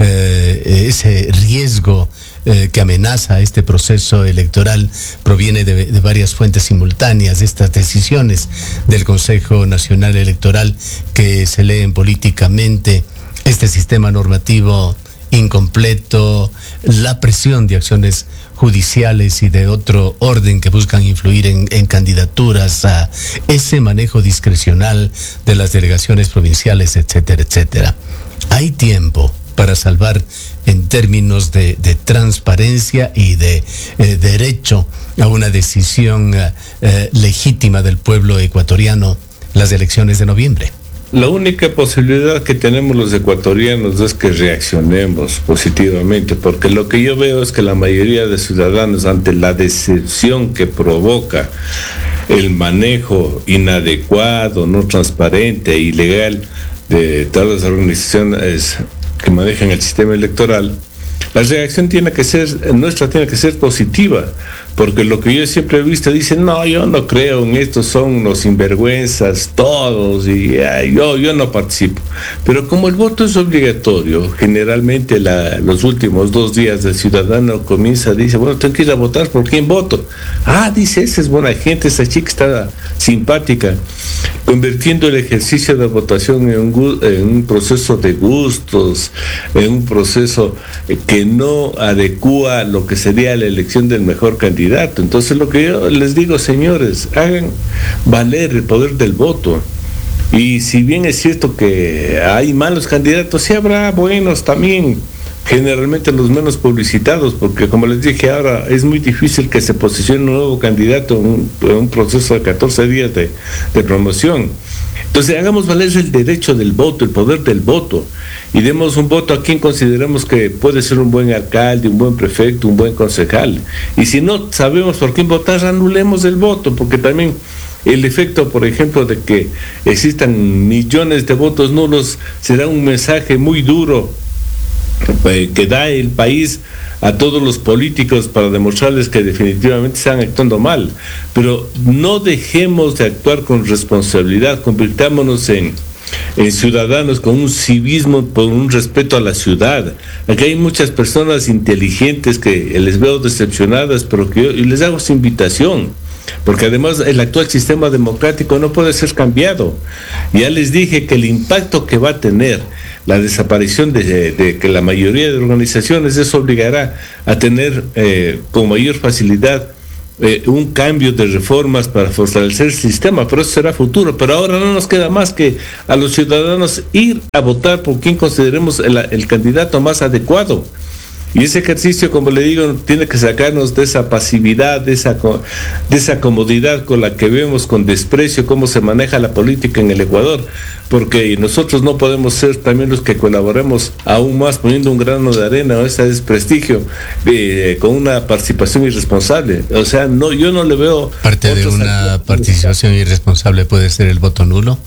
eh, ese riesgo Eh, que amenaza este proceso electoral proviene de, de varias fuentes simultáneas. Estas decisiones del Consejo Nacional Electoral que se leen políticamente, este sistema normativo incompleto, la presión de acciones judiciales y de otro orden que buscan influir en, en candidaturas, a ese manejo discrecional de las delegaciones provinciales, etcétera, etcétera. Hay tiempo para salvar en términos de, de transparencia y de eh, derecho a una decisión eh, legítima del pueblo ecuatoriano las elecciones de noviembre. La única posibilidad que tenemos los ecuatorianos es que reaccionemos positivamente, porque lo que yo veo es que la mayoría de ciudadanos, ante la decepción que provoca el manejo inadecuado, no transparente e ilegal de todas las organizaciones que manejan el sistema electoral, la reacción tiene que ser, nuestra tiene que ser positiva, porque lo que yo siempre he visto, dicen, no, yo no creo en esto, son los sinvergüenzas todos, y ay, yo, yo no participo. Pero como el voto es obligatorio, generalmente la, los últimos dos días el ciudadano comienza, dice, bueno, tengo que ir a votar, ¿por quién voto? Ah, dice, esa es buena gente, esa chica está simpática, convirtiendo el ejercicio de votación en un, en un proceso de gustos, en un proceso que no adecúa lo que sería la elección del mejor candidato. Entonces, lo que yo les digo, señores, hagan valer el poder del voto. Y si bien es cierto que hay malos candidatos, sí habrá buenos también, generalmente los menos publicitados, porque como les dije, ahora es muy difícil que se posicione un nuevo candidato en un, en un proceso de catorce días de, de promoción. Entonces hagamos valer el derecho del voto, el poder del voto, y demos un voto a quien consideremos que puede ser un buen alcalde, un buen prefecto, un buen concejal. Y si no sabemos por quién votar, anulemos el voto, porque también el efecto, por ejemplo, de que existan millones de votos nulos será un mensaje muy duro eh, que da el país a todos los políticos para demostrarles que definitivamente están actuando mal. Pero no dejemos de actuar con responsabilidad, convirtámonos en, en ciudadanos con un civismo, con un respeto a la ciudad. Aquí hay muchas personas inteligentes que les veo decepcionadas, pero que yo y les hago esa invitación, porque además el actual sistema democrático no puede ser cambiado. Ya les dije que el impacto que va a tener la desaparición de, de que la mayoría de organizaciones, eso obligará a tener eh, con mayor facilidad eh, un cambio de reformas para fortalecer el sistema, pero eso será futuro. Pero ahora no nos queda más que a los ciudadanos ir a votar por quien consideremos el, el candidato más adecuado. Y ese ejercicio, como le digo, tiene que sacarnos de esa pasividad, de esa, de esa comodidad con la que vemos con desprecio cómo se maneja la política en el Ecuador, porque nosotros no podemos ser también los que colaboremos aún más poniendo un grano de arena o ese desprestigio eh, con una participación irresponsable. O sea, no, yo no le veo... Parte de una actos. participación irresponsable puede ser el voto nulo.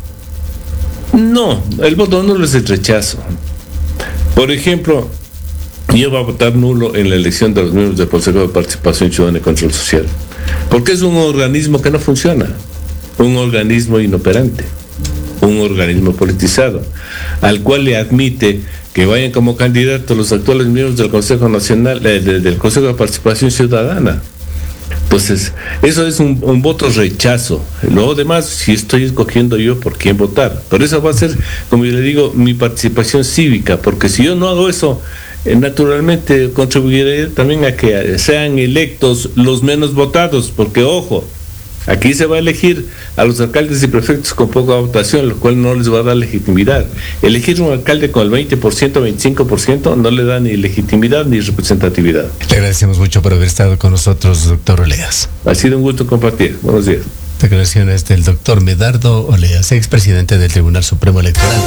No, el voto nulo es el rechazo. Por ejemplo, yo voy a votar nulo en la elección de los miembros del Consejo de Participación Ciudadana y Control Social, porque es un organismo que no funciona, un organismo inoperante, un organismo politizado, al cual le admite que vayan como candidatos los actuales miembros del Consejo Nacional, eh, de, del Consejo de Participación Ciudadana. Entonces, eso es un, un voto rechazo. Lo demás, si estoy escogiendo yo por quién votar, pero eso va a ser, como yo le digo, mi participación cívica, porque si yo no hago eso, eh, naturalmente contribuiré también a que sean electos los menos votados, porque ojo, aquí se va a elegir a los alcaldes y prefectos con poca votación, lo cual no les va a dar legitimidad. Elegir un alcalde con el veinte por ciento, veinticinco por ciento no le da ni legitimidad ni representatividad. Le agradecemos mucho por haber estado con nosotros, doctor Oleas. Ha sido un gusto compartir. Buenos días. Declaraciones del doctor Medardo Oleas, expresidente del Tribunal Supremo Electoral.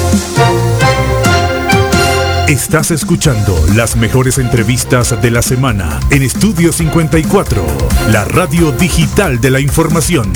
Estás escuchando las mejores entrevistas de la semana en Estudio cincuenta y cuatro, la radio digital de la información.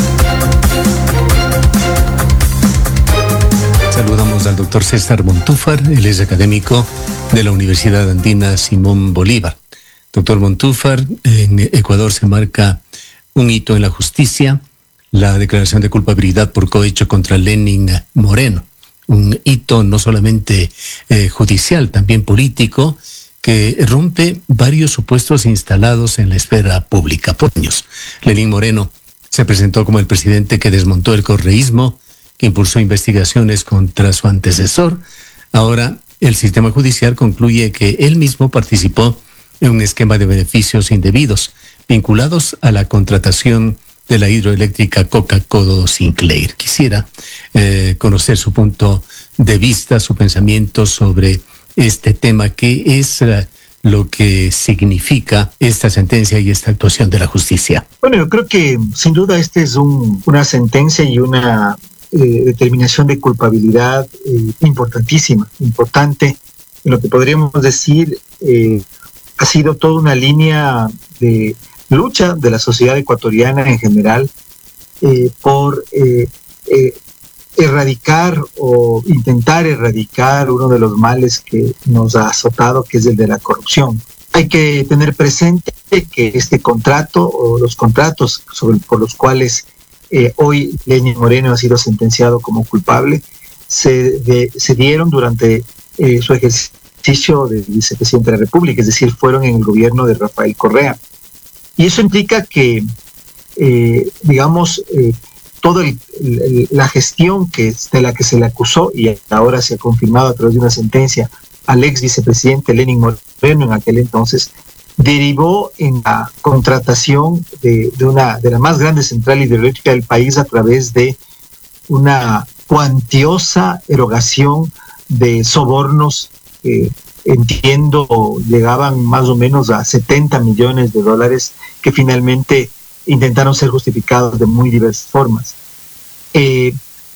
Saludamos al doctor César Montúfar, él es académico de la Universidad Andina Simón Bolívar. Doctor Montúfar, en Ecuador se marca un hito en la justicia, la declaración de culpabilidad por cohecho contra Lenin Moreno. Un hito no solamente eh, judicial, también político, que rompe varios supuestos instalados en la esfera pública por años. Lenín Moreno se presentó como el presidente que desmontó el correísmo, que impulsó investigaciones contra su antecesor. Ahora el sistema judicial concluye que él mismo participó en un esquema de beneficios indebidos vinculados a la contratación de la hidroeléctrica Coca-Codo Sinclair. Quisiera eh, conocer su punto de vista, su pensamiento sobre este tema, qué es eh, lo que significa esta sentencia y esta actuación de la justicia. Bueno, yo creo que sin duda esta es un, una sentencia y una eh, determinación de culpabilidad eh, importantísima, importante. En lo que podríamos decir eh, ha sido toda una línea de lucha de la sociedad ecuatoriana en general eh, por eh, eh, erradicar o intentar erradicar uno de los males que nos ha azotado, que es el de la corrupción. Hay que tener presente que este contrato o los contratos sobre, por los cuales eh, hoy Lenín Moreno ha sido sentenciado como culpable se, de, se dieron durante eh, su ejercicio de vicepresidente de la República, es decir, fueron en el gobierno de Rafael Correa. Y eso implica que, eh, digamos, eh, toda el, el, la gestión que, de la que se le acusó y ahora se ha confirmado a través de una sentencia al ex vicepresidente Lenín Moreno en aquel entonces, derivó en la contratación de, de, una, de la más grande central hidroeléctrica del país a través de una cuantiosa erogación de sobornos eh, entiendo, llegaban más o menos a setenta millones de dólares que finalmente intentaron ser justificados de muy diversas formas. Eh,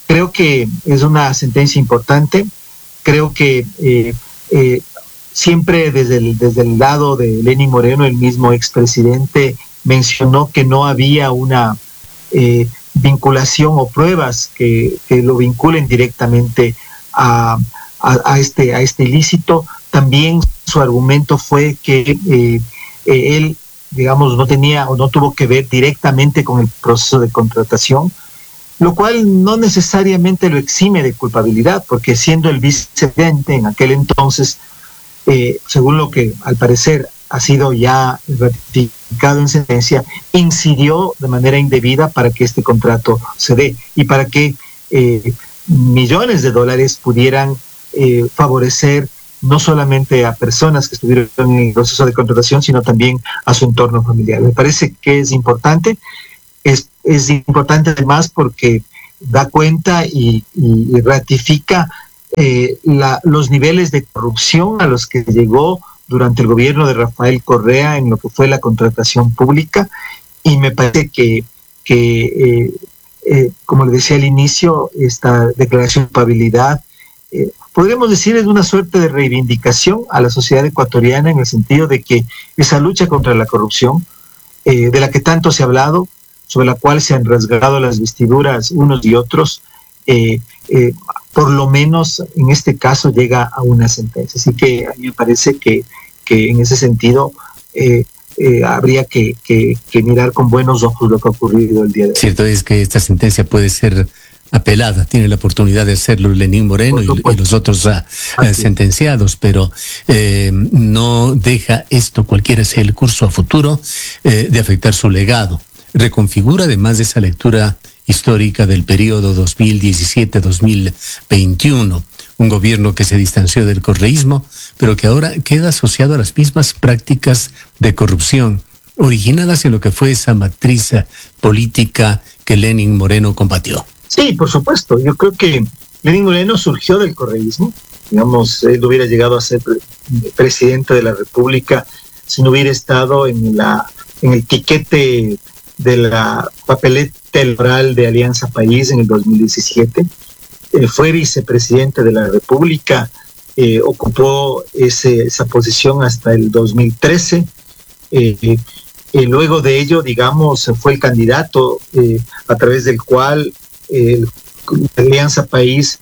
creo que es una sentencia importante. Creo que eh, eh, siempre desde el, desde el lado de Lenín Moreno, el mismo expresidente mencionó que no había una eh, vinculación o pruebas que, que lo vinculen directamente a, a, a, este, a este ilícito. También su argumento fue que eh, eh, él, digamos, no tenía o no tuvo que ver directamente con el proceso de contratación, lo cual no necesariamente lo exime de culpabilidad, porque siendo el vicepresidente en aquel entonces, eh, según lo que al parecer ha sido ya ratificado en sentencia, incidió de manera indebida para que este contrato se dé y para que eh, millones de dólares pudieran eh, favorecer no solamente a personas que estuvieron en el proceso de contratación, sino también a su entorno familiar. Me parece que es importante. Es, es importante además porque da cuenta y, y, y ratifica eh, la, los niveles de corrupción a los que llegó durante el gobierno de Rafael Correa en lo que fue la contratación pública, y me parece que, que eh, eh, como le decía al inicio, esta declaración de culpabilidad, eh, podríamos decir es una suerte de reivindicación a la sociedad ecuatoriana, en el sentido de que esa lucha contra la corrupción, eh, de la que tanto se ha hablado, sobre la cual se han rasgado las vestiduras unos y otros, eh, eh, por lo menos en este caso llega a una sentencia. Así que a mí me parece que, que en ese sentido eh, eh, habría que, que, que mirar con buenos ojos lo que ha ocurrido el día de hoy. Cierto es que esta sentencia puede ser apelada, tiene la oportunidad de hacerlo Lenín Moreno y, y los otros uh, uh, sentenciados, pero eh, no deja esto, cualquiera sea el curso a futuro, eh, de afectar su legado. Reconfigura además de esa lectura histórica del periodo dos mil diecisiete a dos mil veintiuno, un gobierno que se distanció del correísmo, pero que ahora queda asociado a las mismas prácticas de corrupción originadas en lo que fue esa matriz política que Lenín Moreno combatió. Sí, por supuesto. Yo creo que Lenín Moreno surgió del correísmo. Digamos, él hubiera llegado a ser pre- presidente de la República si no hubiera estado en la en el tiquete de la papeleta electoral de Alianza País en el dos mil diecisiete. Eh, fue vicepresidente de la República, eh, ocupó ese, esa posición hasta el dos mil trece. Eh, eh, luego de ello, digamos, fue el candidato eh, a través del cual eh, la Alianza País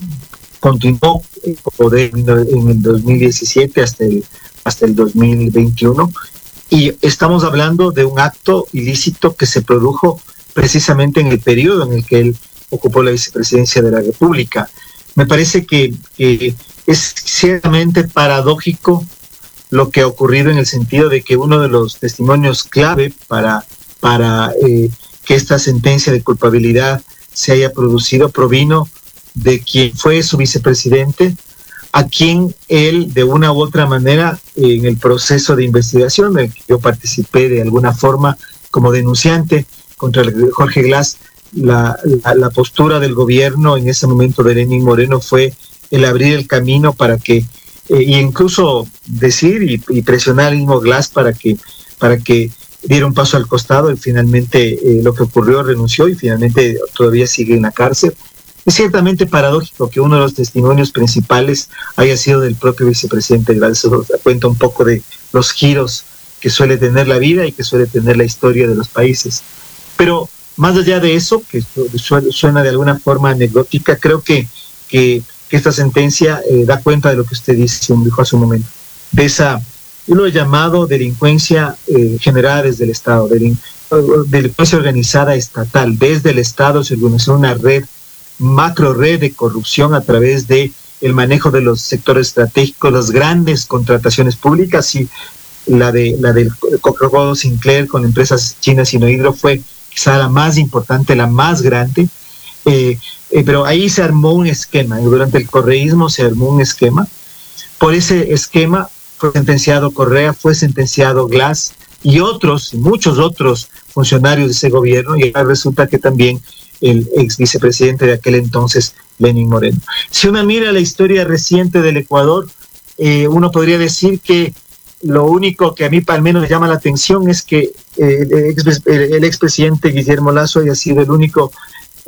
continuó en poder en el dos mil diecisiete hasta el, hasta el dos mil veintiuno. Y estamos hablando de un acto ilícito que se produjo precisamente en el periodo en el que él ocupó la vicepresidencia de la República. Me parece que, que es ciertamente paradójico lo que ha ocurrido, en el sentido de que uno de los testimonios clave para, para eh, que esta sentencia de culpabilidad se haya producido provino de quien fue su vicepresidente, a quien él de una u otra manera en el proceso de investigación en el que yo participé de alguna forma como denunciante contra el Jorge Glass, la, la, la postura del gobierno en ese momento de Lenín Moreno fue el abrir el camino para que, eh, e incluso decir y, y presionar al mismo Glass para que, para que diera un paso al costado, y finalmente eh, lo que ocurrió, renunció y finalmente todavía sigue en la cárcel. Es ciertamente paradójico que uno de los testimonios principales haya sido del propio vicepresidente Glass. Eso da cuenta un poco de los giros que suele tener la vida y que suele tener la historia de los países. Pero más allá de eso, que suena de alguna forma anecdótica, creo que, que, que esta sentencia eh, da cuenta de lo que usted dice, dijo hace un momento, de esa, yo lo he llamado delincuencia eh, generada desde el Estado, delin, delincuencia organizada estatal. Desde el Estado se organizó una red, macro red de corrupción a través de el manejo de los sectores estratégicos, las grandes contrataciones públicas, y la de la del Coca-Cola Sinclair con empresas chinas Sinohydro fue quizá la más importante, la más grande, eh, eh, pero ahí se armó un esquema, durante el correísmo se armó un esquema. Por ese esquema fue sentenciado Correa, fue sentenciado Glass y otros, muchos otros funcionarios de ese gobierno, y ahora resulta que también el ex vicepresidente de aquel entonces, Lenín Moreno. Si uno mira la historia reciente del Ecuador, eh, uno podría decir que lo único que a mí al menos me llama la atención es que eh, el, ex, el, el expresidente Guillermo Lasso haya sido el único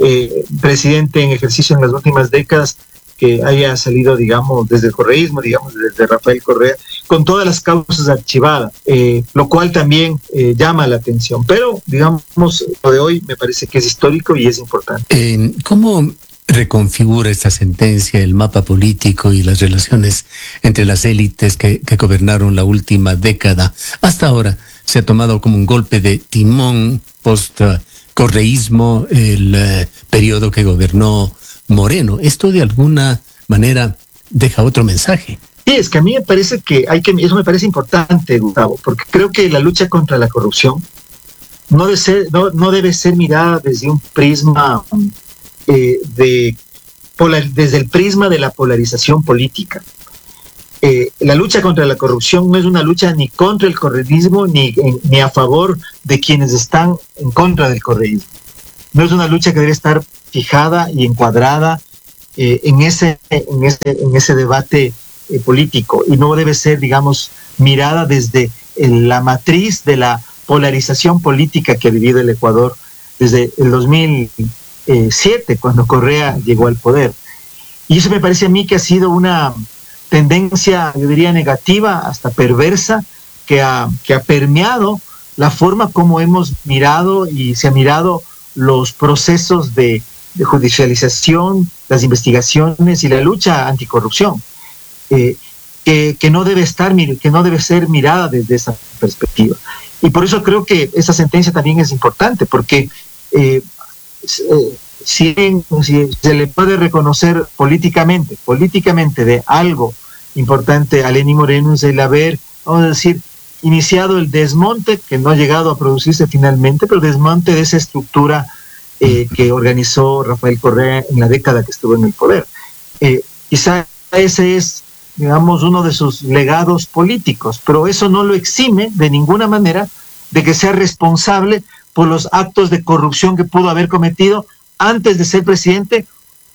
eh, presidente en ejercicio en las últimas décadas que haya salido, digamos, desde el correísmo, digamos, desde Rafael Correa, con todas las causas archivadas, eh, lo cual también eh, llama la atención. Pero, digamos, lo de hoy me parece que es histórico y es importante. Eh, ¿Cómo reconfigura esta sentencia el mapa político y las relaciones entre las élites que, que gobernaron la última década? Hasta ahora se ha tomado como un golpe de timón post-correísmo el eh, periodo que gobernó Moreno. ¿Esto de alguna manera deja otro mensaje? Sí, es que a mí me parece que hay que, eso me parece importante, Gustavo, porque creo que la lucha contra la corrupción no debe ser, no, no debe ser mirada desde un prisma eh, de polar, desde el prisma de la polarización política. Eh, la lucha contra la corrupción no es una lucha ni contra el correísmo ni, ni a favor de quienes están en contra del correísmo. No es una lucha que debe estar fijada y encuadrada eh, en, ese, en, ese, en ese debate eh, político, y no debe ser, digamos, mirada desde el, la matriz de la polarización política que ha vivido el Ecuador desde el dos mil siete, cuando Correa llegó al poder. Y eso me parece a mí que ha sido una tendencia, yo diría, negativa, hasta perversa, que ha, que ha permeado la forma como hemos mirado y se ha mirado los procesos de, de judicialización, las investigaciones y la lucha anticorrupción, eh, que, que, no debe estar, que no debe ser mirada desde esa perspectiva. Y por eso creo que esa sentencia también es importante, porque eh, eh, si, si se le puede reconocer políticamente, políticamente de algo importante a Lenín Moreno, es el haber, vamos a decir, iniciado el desmonte, que no ha llegado a producirse finalmente, pero desmonte de esa estructura eh, que organizó Rafael Correa en la década que estuvo en el poder. Eh, quizá ese es, digamos, uno de sus legados políticos, pero eso no lo exime de ninguna manera de que sea responsable por los actos de corrupción que pudo haber cometido antes de ser presidente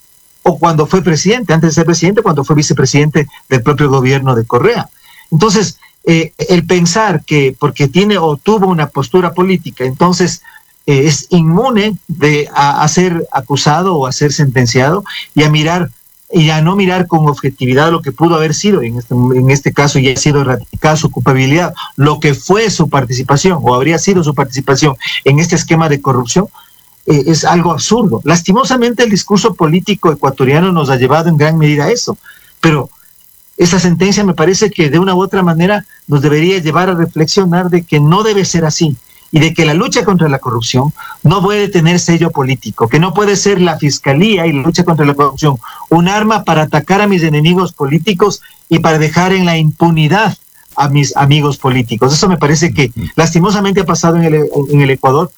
o cuando fue presidente, antes de ser presidente, cuando fue vicepresidente del propio gobierno de Correa. Entonces, eh, el pensar que porque tiene o tuvo una postura política, entonces eh, es inmune de a, a ser acusado o a ser sentenciado y a mirar y a no mirar con objetividad lo que pudo haber sido, en este, en este caso ya ha sido ratificada su culpabilidad, lo que fue su participación o habría sido su participación en este esquema de corrupción, eh, es algo absurdo. Lastimosamente el discurso político ecuatoriano nos ha llevado en gran medida a eso, pero esa sentencia me parece que de una u otra manera nos debería llevar a reflexionar de que no debe ser así, y de que la lucha contra la corrupción no puede tener sello político, que no puede ser la fiscalía y la lucha contra la corrupción un arma para atacar a mis enemigos políticos y para dejar en la impunidad a mis amigos políticos. Eso me parece que lastimosamente ha pasado en el, en el Ecuador.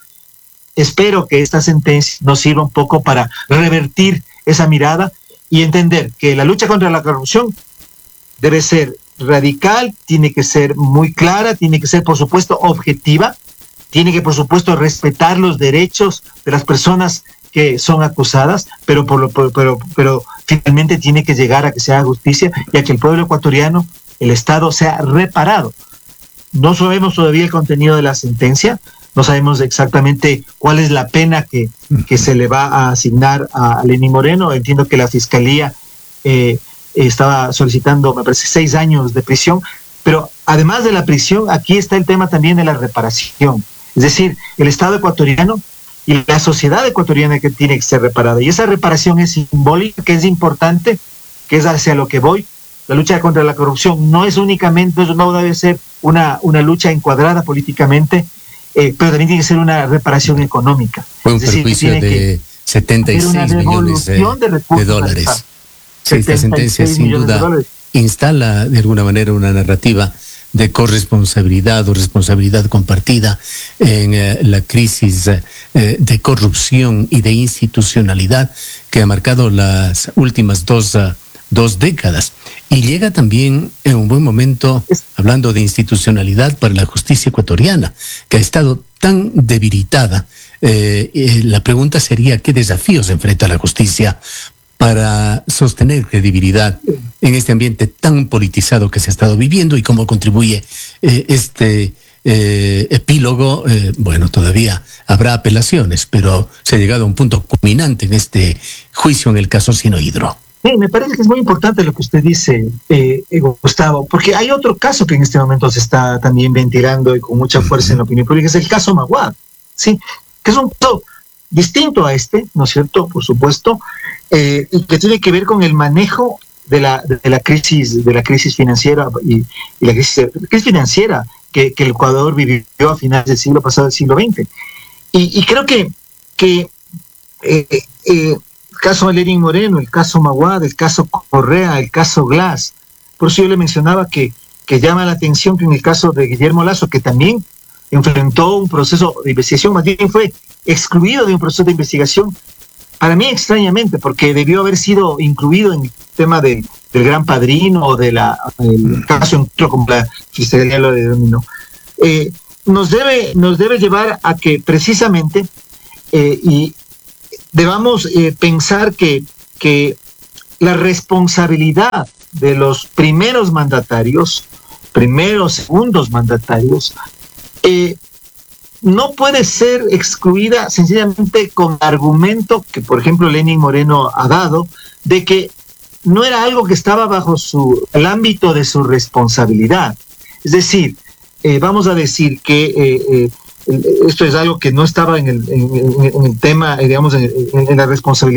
Espero que esta sentencia nos sirva un poco para revertir esa mirada y entender que la lucha contra la corrupción debe ser radical, tiene que ser muy clara, tiene que ser, por supuesto, objetiva, tiene que, por supuesto, respetar los derechos de las personas que son acusadas, pero, por lo, por, pero, pero finalmente tiene que llegar a que se haga justicia y a que el pueblo ecuatoriano, el Estado, sea reparado. No sabemos todavía el contenido de la sentencia, no sabemos exactamente cuál es la pena que, que se le va a asignar a Lenín Moreno. Entiendo que la Fiscalía eh, estaba solicitando, me parece, seis años de prisión, pero además de la prisión, aquí está el tema también de la reparación. Es decir, el Estado ecuatoriano y la sociedad ecuatoriana que tiene que ser reparada. Y esa reparación es simbólica, que es importante, que es hacia lo que voy. La lucha contra la corrupción no es únicamente, no debe ser una, una lucha encuadrada políticamente, eh, pero también tiene que ser una reparación económica. Fue un es decir, perjuicio de setenta y seis millones de, de, de dólares. Sí, esta sentencia sin duda instala de alguna manera una narrativa de corresponsabilidad o responsabilidad compartida en eh, la crisis eh, de corrupción y de institucionalidad que ha marcado las últimas dos, uh, dos décadas. Y llega también en un buen momento, hablando de institucionalidad para la justicia ecuatoriana, que ha estado tan debilitada. Eh, eh, la pregunta sería, ¿qué desafíos enfrenta la justicia para sostener credibilidad en este ambiente tan politizado que se ha estado viviendo y cómo contribuye eh, este eh, epílogo, eh, bueno, todavía habrá apelaciones, pero se ha llegado a un punto culminante en este juicio en el caso Sinohydro. Sí, me parece que es muy importante lo que usted dice, eh, Gustavo, porque hay otro caso que en este momento se está también ventilando y con mucha fuerza en la opinión pública, es el caso Maguad, ¿sí? Que es un caso distinto a este, ¿no es cierto?, por supuesto, eh, y que tiene que ver con el manejo de la, de la crisis de la crisis financiera y, y la, crisis, la crisis financiera que, que el Ecuador vivió a finales del siglo pasado, del siglo veinte. Y, y creo que, que eh, eh, el caso de Lenín Moreno, el caso Maguad, el caso Correa, el caso Glass, por eso yo le mencionaba que, que llama la atención que en el caso de Guillermo Lasso, que también enfrentó un proceso de investigación, más bien fue excluido de un proceso de investigación, para mí extrañamente, porque debió haber sido incluido en el tema de, del Gran Padrino o del de caso como la Fiscalía lo denominó. Eh, nos debe, nos debe llevar a que precisamente eh, y debamos eh, pensar que, que la responsabilidad de los primeros mandatarios, primeros, segundos mandatarios, eh, no puede ser excluida sencillamente con argumento que, por ejemplo, Lenín Moreno ha dado, de que no era algo que estaba bajo su, el ámbito de su responsabilidad. Es decir, eh, vamos a decir que eh, eh, esto es algo que no estaba en el, en, en, en el tema, digamos, en, en, en la responsabilidad